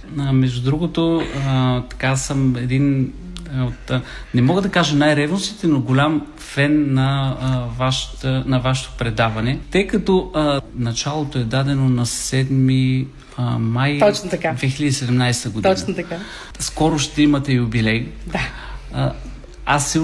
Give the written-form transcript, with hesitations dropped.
Между другото, така съм един не мога да кажа най-ревностите, но голям фен на вашето предаване, тъй като началото е дадено на 7 май 2017 година. Точно така. Скоро ще имате юбилей. Да. Аз